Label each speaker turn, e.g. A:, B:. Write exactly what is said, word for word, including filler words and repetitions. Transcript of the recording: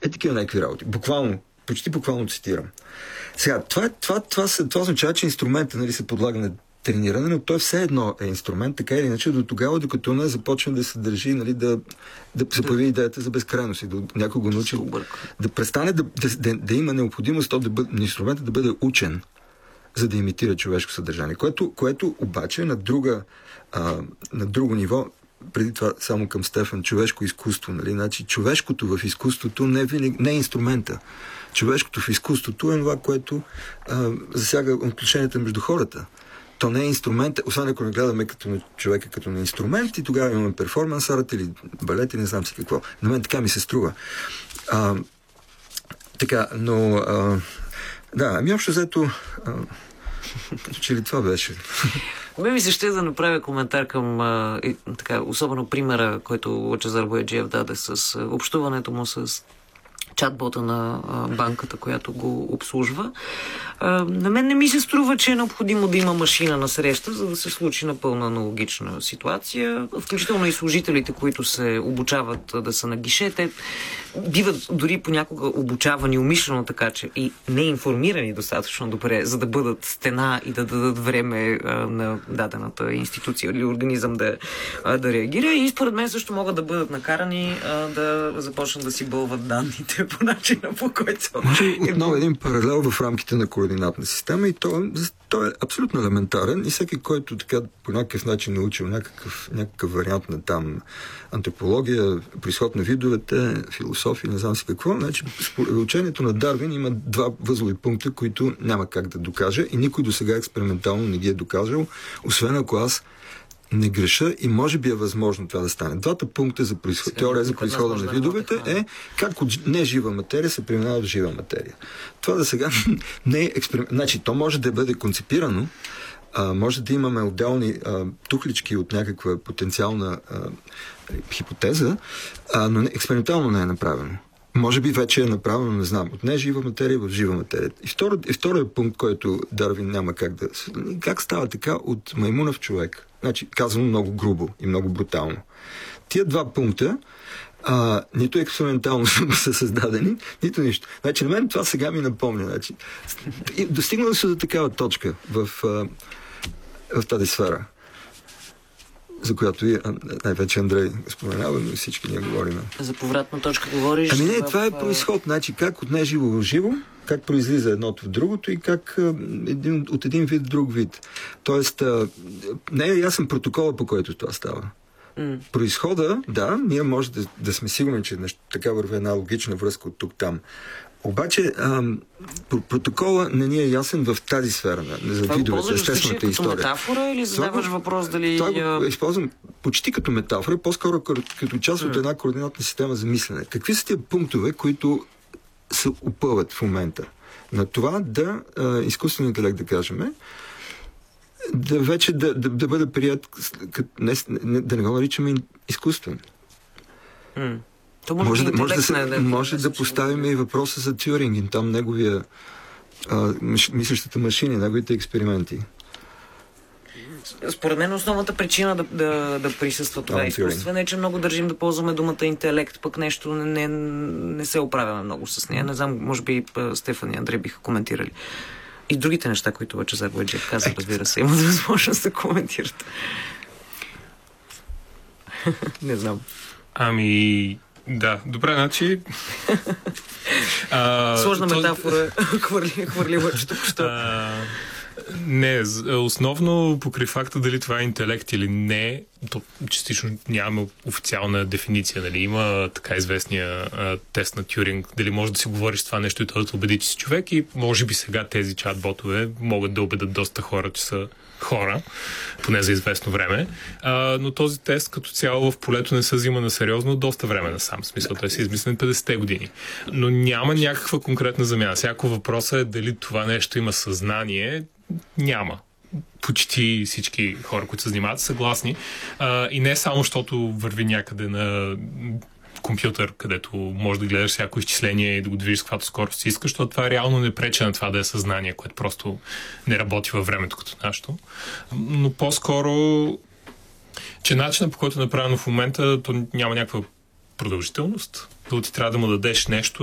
A: Е, такива някакви работи. Буквално, почти буквално цитирам. Сега, това, това, това, това, това означава, че инструментът, нали, се подлага на трениране, но той все едно е инструмент, така или иначе, до тогава, докато не започне да се държи, нали, да, да се появи идеята за безкрайност и да някой го научи да престане да, да, да, да има необходимост то да бъде, инструментът да бъде учен, за да имитира човешко съдържание, което, което обаче на, друга, а, на друго ниво, преди това само към Стефан, човешко изкуство, нали? Значи, човешкото в изкуството не е, винаги, не е инструмента. Човешкото в изкуството е това, което а, засяга отношенията между хората. То не е инструмент, освен ако не гледаме като на човека като на инструмент и тогава имаме перформанс арт или балет и не знам си какво. На мен така ми се струва. А, така, но а, да, ами общо взето а, като че ли това беше?
B: Ме ми се ще да направя коментар към а, и, така, особено примера, който Лъчезар Бояджиев даде с а, общуването му с чатбота на а, банката, която го обслужва. А, на мен не ми се струва, че е необходимо да има машина на среща, за да се случи напълно аналогична ситуация. Включително и служителите, които се обучават а, да са на гише, те биват дори понякога обучавани умишлено така, че и не информирани достатъчно добре, за да бъдат стена и да дадат време а, на дадената институция или организъм да, а, да реагира. И според мен също могат да бъдат накарани а, да започнат да си бълват данните по начина, по който...
A: Може отново един паралел в рамките на координатна система и то, то е абсолютно елементарен и всеки, който така по някакъв начин научил някакъв, някакъв вариант на там антропология, произход на видовете, философия, не знам си какво, значи учението на Дарвин има два възлови пункта, които няма как да докаже и никой до сега експериментално не ги е доказал, освен ако аз не греша и може би е възможно това да стане. Двата пункта за произход, теория за произхода на видовете е как от нежива материя се преминава в жива материя. Това да сега не е експеримент. Значи, то може да бъде концепирано, а, може да имаме отделни а, тухлички от някаква потенциална а, хипотеза, а, но не, експериментално не е направено. Може би вече е направено, не знам, от нежива материя в жива материя. И, второ, и вторият пункт, който Дарвин няма как да... Как става така от маймуна в човек? Значи, казвам много грубо и много брутално. Тия два пункта а, нито експериментално са създадени, нито нищо. Значи, на мен това сега ми напомня. Значи, достигнали се до такава точка в, а, в тази сфера, за която и най-вече Андрей споменава, но всички ние говорим.
B: За повратна точка говориш?
A: Ами не,
B: в...
A: това е произход. Значи, как от неживо в живо, как произлиза едното в другото и как а, един, от един вид в друг вид. Тоест, а, не е ясен протокола, по който това става. Mm. Произхода, да, ние може да, да сме сигурни, че нещо, така върви една логична връзка от тук-там. Обаче а, протокола не ни е ясен в тази сфера на за видовете, естествената история.
B: Като метафора или задаваш това, въпрос дали...
A: Това го използвам почти като метафора, по-скоро като, като част mm. от една координатна система за мислене. Какви са тия пунктове, които се опъват в момента на това да а, изкуствен интелект, да кажем, да вече да, да, да бъде прият, не, не, да не го наричаме изкуствен.
B: Mm.
A: Може, може, да, може, да, се, да, може да, да поставим и въпроса за Тюринг, там неговия а, мислещата машини, неговите експерименти.
B: Според мен основната причина да, да, да присъства това изкуствено е, че много държим да ползваме думата интелект, пък нещо не, не, не се оправяме много с нея. Не знам, може би Стефан и Андрей биха коментирали. И другите неща, които Лъчезар Бояджиев каза, разбира се, имат възможност да коментират. Не знам.
C: Ами... Да, добре, значи...
B: а, Сложна то... метафора, хвърли, хвърли лъчето по
C: Не, основно покрай факта дали това е интелект или не, то частично нямаме официална дефиниция, нали? Има така известния а, тест на Тюринг, дали може да си говориш това нещо и то да те убеди, че си човек и може би сега тези чат-ботове могат да убедат доста хора, че са хора, поне за известно време, а, но този тест като цяло в полето не се взима на сериозно доста време насам. В смисъл, той се измислен петдесетте години. Но няма някаква конкретна замяна. Всяко въпрос е дали това нещо има съзнание. Няма. Почти всички хора, които се занимават, са съгласни. А, и не само, защото върви някъде на компютър, където може да гледаш всяко изчисление и да го движиш с каквато скорост си искаш, защото това реално не пречи на това да е съзнание, което просто не работи във времето като нашето. Но по-скоро, че начинът, по който е направено в момента, то няма някаква продължителност. То ти трябва да му дадеш нещо,